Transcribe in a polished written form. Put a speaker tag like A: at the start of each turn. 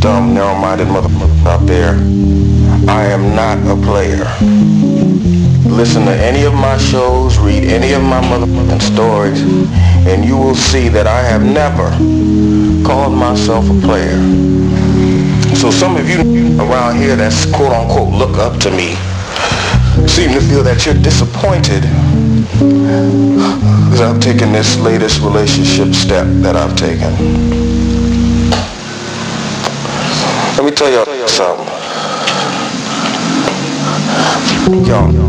A: dumb, narrow-minded motherfuckers out there, I am not a player. Listen to any of my shows, read any of my motherfucking stories, and you will see that I have never called myself a player. So some of you around here that's quote-unquote look up to me seem to feel that you're disappointed because I've taken this latest relationship step that I've taken. Let me tell y'all something. Y'all